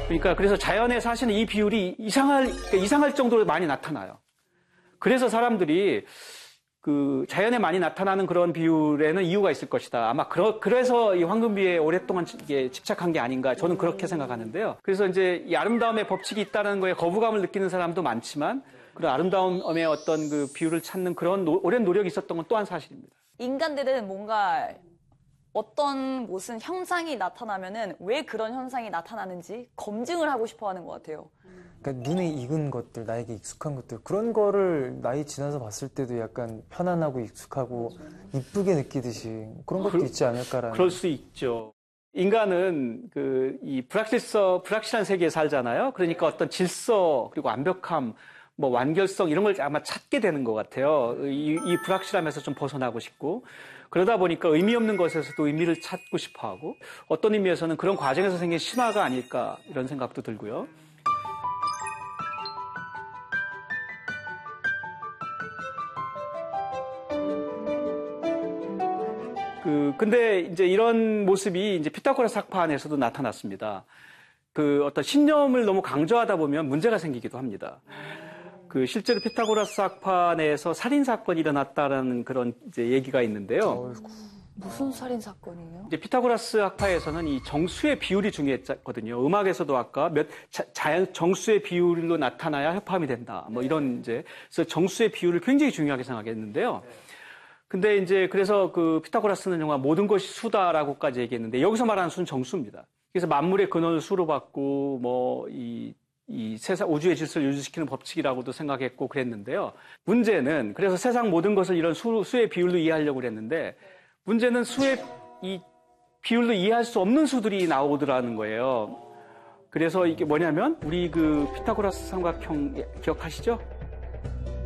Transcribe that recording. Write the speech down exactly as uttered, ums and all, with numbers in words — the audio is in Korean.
그러니까 그래서 자연에 사실은 이 비율이 이상할, 그러니까 이상할 정도로 많이 나타나요. 그래서 사람들이 그 자연에 많이 나타나는 그런 비율에는 이유가 있을 것이다. 아마 그러, 그래서 이 황금비에 오랫동안 이게 집착한 게 아닌가. 저는 그렇게 생각하는데요. 그래서 이제 이 아름다움의 법칙이 있다는 거에 거부감을 느끼는 사람도 많지만 그런 아름다움의 어떤 그 비율을 찾는 그런 노, 오랜 노력이 있었던 건 또한 사실입니다. 인간들은 뭔가 어떤 무슨 현상이 나타나면은 왜 그런 현상이 나타나는지 검증을 하고 싶어 하는 것 같아요. 그러니까 눈에 익은 것들, 나에게 익숙한 것들, 그런 거를 나이 지나서 봤을 때도 약간 편안하고 익숙하고 이쁘게 느끼듯이 그런 것도 그, 있지 않을까라는. 그럴 수 있죠. 인간은 그 이 불확실성, 불확실한 세계에 살잖아요. 그러니까 어떤 질서 그리고 완벽함, 뭐 완결성 이런 걸 아마 찾게 되는 것 같아요. 이, 이 불확실함에서 좀 벗어나고 싶고 그러다 보니까 의미 없는 것에서도 의미를 찾고 싶어하고 어떤 의미에서는 그런 과정에서 생긴 신화가 아닐까 이런 생각도 들고요. 그 근데 이제 이런 모습이 이제 피타고라스 학파 안에서도 나타났습니다. 그 어떤 신념을 너무 강조하다 보면 문제가 생기기도 합니다. 그 실제로 피타고라스 학파 내에서 살인 사건이 일어났다라는 그런 이제 얘기가 있는데요. 무슨 살인 사건이에요? 이제 피타고라스 학파에서는 이 정수의 비율이 중요했거든요. 음악에서도 아까 몇 자, 자연 정수의 비율로 나타나야 협화음이 된다. 뭐 이런 이제 그래서 정수의 비율을 굉장히 중요하게 생각했는데요. 근데 이제 그래서 그 피타고라스는 정말 모든 것이 수다라고까지 얘기했는데 여기서 말하는 수는 정수입니다. 그래서 만물의 근원을 수로 받고 뭐 이 이 세상 우주의 질서를 유지시키는 법칙이라고도 생각했고 그랬는데요. 문제는 그래서 세상 모든 것을 이런 수, 수의 비율로 이해하려고 그랬는데 문제는 수의 이 비율로 이해할 수 없는 수들이 나오더라는 거예요. 그래서 이게 뭐냐면 우리 그 피타고라스 삼각형 기억하시죠?